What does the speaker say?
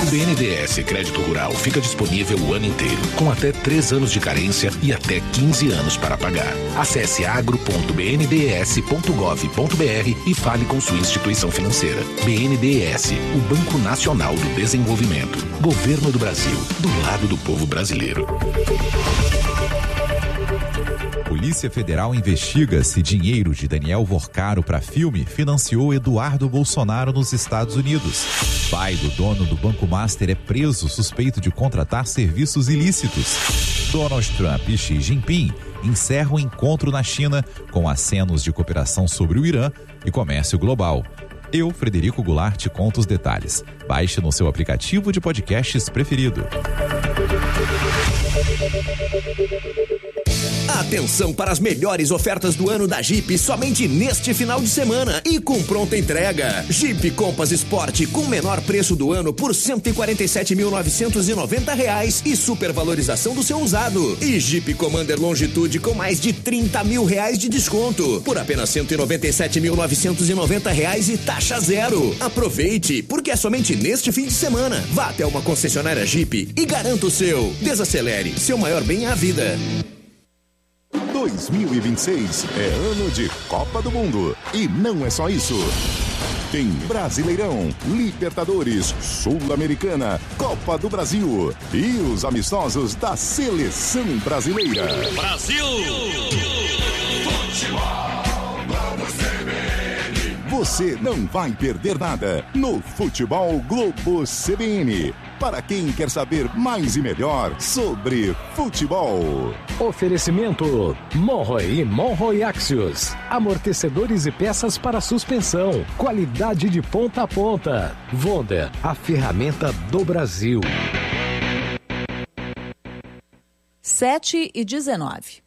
O BNDES Crédito Rural fica disponível o ano inteiro, com até 3 anos de carência e até 15 anos para pagar. Acesse agro.bndes.gov.br e fale com sua instituição financeira. BNDES, o Banco Nacional do Desenvolvimento. Governo do Brasil, do lado do povo brasileiro. Polícia Federal investiga se dinheiro de Daniel Vorcaro para filme financiou Eduardo Bolsonaro nos Estados Unidos. Pai do dono do Banco Master é preso suspeito de contratar serviços ilícitos. Donald Trump e Xi Jinping encerram o encontro na China com acenos de cooperação sobre o Irã e comércio global. Eu, Frederico Goulart, te conto os detalhes. Baixe no seu aplicativo de podcasts preferido. Atenção para as melhores ofertas do ano da Jeep somente neste final de semana e com pronta entrega. Jeep Compass Sport com menor preço do ano por R$ 147.990 e supervalorização do seu usado. E Jeep Commander Longitude com mais de R$30 mil de desconto por apenas R$ 197.990 e taxa zero. Aproveite, porque é somente neste fim de semana. Vá até uma concessionária Jeep e garanta o seu. Desacelere, seu maior bem é a vida. 2026 é ano de Copa do Mundo. E não é só isso. Tem Brasileirão, Libertadores, Sul-Americana, Copa do Brasil e os amistosos da Seleção Brasileira. Brasil! Você não vai perder nada no Futebol Globo CBN. Para quem quer saber mais e melhor sobre futebol. Oferecimento Monroe e Monroe Axios. Amortecedores e peças para suspensão. Qualidade de ponta a ponta. Wonder, a ferramenta do Brasil. 7:19.